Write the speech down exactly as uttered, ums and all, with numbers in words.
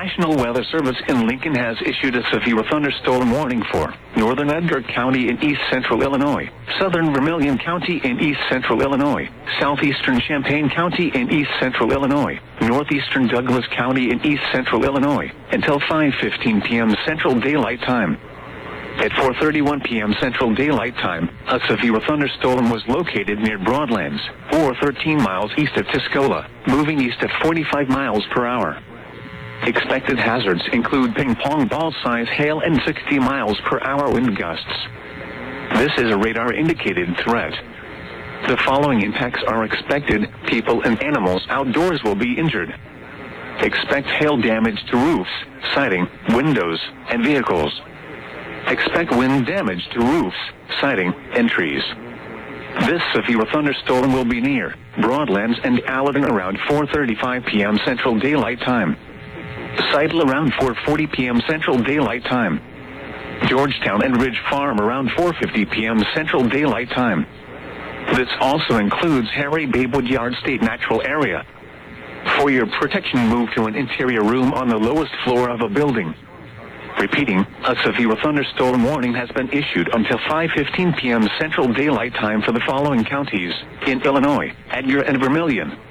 National Weather Service in Lincoln has issued a severe thunderstorm warning for northern Edgar County in east central Illinois, southern Vermilion County in east central Illinois, southeastern Champaign County in east central Illinois, northeastern Douglas County in east central Illinois, until five fifteen p m Central Daylight Time. At four thirty-one p m Central Daylight Time, a severe thunderstorm was located near Broadlands, or thirteen miles east of Tuscola, moving east at forty-five miles per hour. Expected hazards include ping-pong ball-size hail and sixty miles per hour wind gusts. This is a radar-indicated threat. The following impacts are expected: people and animals outdoors will be injured. Expect hail damage to roofs, siding, windows, and vehicles. Expect wind damage to roofs, siding, and trees. This severe thunderstorm will be near Broadlands and Allerton around four thirty-five p m Central Daylight Time. Seidel around four forty p m Central Daylight Time. Georgetown and Ridge Farm around four fifty p m Central Daylight Time. This also includes Harry Bay Woodyard State Natural Area. For your protection, move to an interior room on the lowest floor of a building. Repeating, a severe thunderstorm warning has been issued until five fifteen p m Central Daylight Time for the following counties in Illinois: Edgar and Vermilion,